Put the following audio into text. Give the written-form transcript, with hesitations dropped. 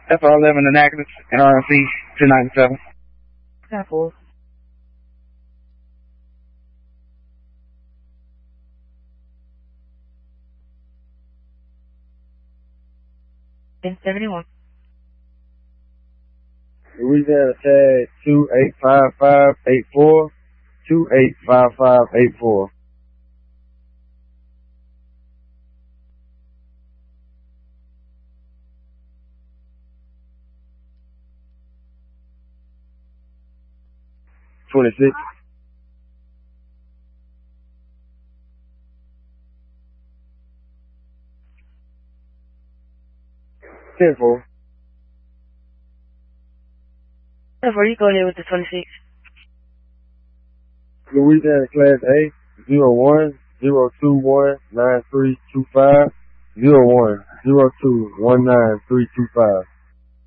FR11 Annapolis and RMC 297. 10-4. In 71. Louisiana tag 285584, 285584. $26. $10-4. Before you go ahead with the 26. Louisiana Class A 01-021-9325, 01-02-19325.